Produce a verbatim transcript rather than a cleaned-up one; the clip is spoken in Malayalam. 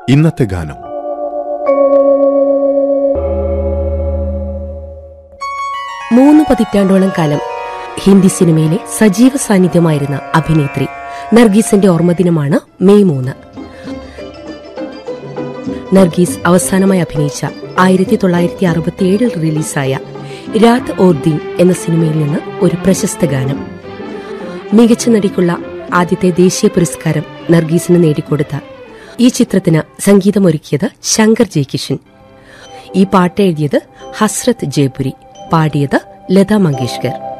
ഇന്നത്തെ ഗാനം. മൂന്ന് പതിറ്റാണ്ടോളം കാലം ഹിന്ദി സിനിമയിലെ സജീവ സാന്നിധ്യമായിരുന്ന അഭിനേത്രി നർഗീസിന്റെ ഓർമ്മദിനമാണ് മെയ് മൂന്ന്. നർഗീസ് അവസാനമായി അഭിനയിച്ച ആയിരത്തി തൊള്ളായിരത്തി അറുപത്തിയേഴിൽ റിലീസായ രാത് ഓർ ദിൻ എന്ന സിനിമയിൽ നിന്ന് ഒരു പ്രശസ്ത ഗാനം. മികച്ച നടിക്കുള്ള ആദ്യത്തെ ദേശീയ പുരസ്കാരം നർഗീസിന് നേടിക്കൊടുത്ത ഈ ചിത്രത്തിന് സംഗീതമൊരുക്കിയത് ശങ്കർ ജയകിഷൻ. ഈ പാട്ട് എഴുതിയത് ഹസ്രത്ത് ജയ്പുരി, പാടിയത് ലതാ മങ്കേഷ്കർ.